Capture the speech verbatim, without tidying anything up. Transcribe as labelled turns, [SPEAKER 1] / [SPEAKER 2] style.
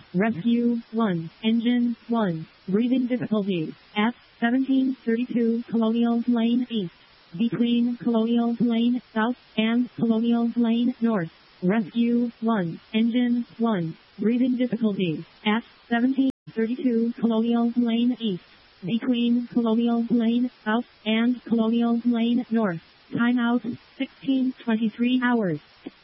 [SPEAKER 1] Rescue one. Engine one. Breathing difficulties. At seventeen thirty-two Colonial Lane East. Between Colonial Lane South and Colonial Lane North. Rescue one. Engine one. Breathing difficulties. At seventeen thirty-two Colonial Lane East. Between Colonial Lane South and Colonial Lane North. Timeout sixteen twenty-three hours.